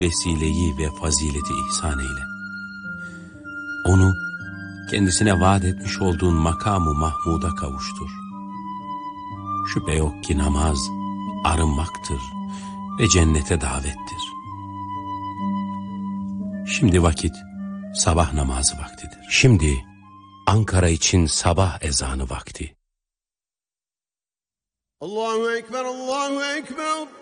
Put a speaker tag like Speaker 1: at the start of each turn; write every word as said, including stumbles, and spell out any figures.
Speaker 1: vesileyi ve fazileti ihsan eyle. Onu kendisine vaat etmiş olduğun makamı Mahmud'a kavuştur. Şüphe yok ki namaz arınmaktır ve cennete davettir. Şimdi vakit sabah namazı vaktidir. Şimdi Ankara için sabah ezanı vakti.
Speaker 2: Allahu Ekber, Allahu Ekber.